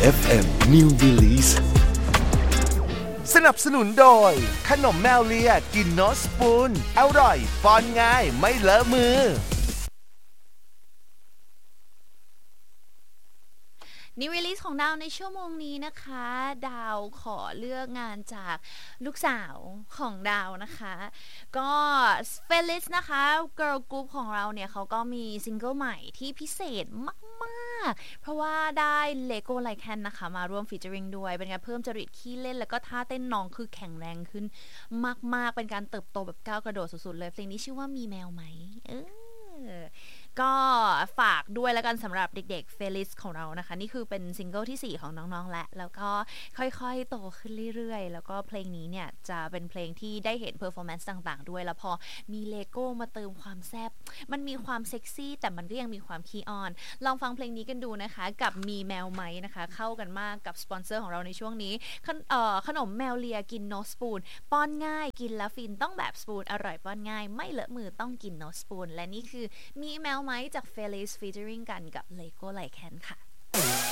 FM New Release สนับสนุนโดยขนมแมวเลียกินโนสปูนอร่อยป้อนง่ายไม่เลอะมือนิวรีลิสของดาวในชั่วโมงนี้นะคะดาวขอเลือกงานจากลูกสาวของดาวนะคะก็เฟลิสนะคะ Girl Group ของเราเนี่ยเขาก็มีซิงเกิลใหม่ที่พิเศษมากๆเพราะว่าได้ Lego Lycan นะคะมาร่วมฟีเจอริงด้วยเป็นการเพิ่มจริตขี้เล่นแล้วก็ท่าเต้นน้องคือแข็งแรงขึ้นมากๆเป็นการเติบโตแบบก้าวกระโดดสุดๆเลยเพลงนี้ชื่อว่ามีแมวไหมก็ฝากด้วยแล้วกันสำหรับเด็กๆเฟลิสของเรานะคะนี่คือเป็นซิงเกิลที่4ของน้องๆแล้วก็ค่อยๆโตขึ้นเรื่อยๆแล้วก็เพลงนี้เนี่ยจะเป็นเพลงที่ได้เห็นเพอร์ฟอร์แมนซ์ต่างๆด้วยแล้วพอมีเลโก้มาเติมความแซ่บมันมีความเซ็กซี่แต่มันก็ยังมีความคีออนลองฟังเพลงนี้กันดูนะคะกับมีแมวไหมนะคะเข้ากันมากกับสปอนเซอร์ของเราในช่วงนี้ขนมแมวเลียกินโนสปูนป้อนง่ายกินแล้วฟินต้องแบบสปูนอร่อยป้อนง่ายไม่เลอะมือต้องกินโนสปูนและนี่คือมีแมวไหมจาก Felice featuring กันกับ Lego Lycan ค่ะ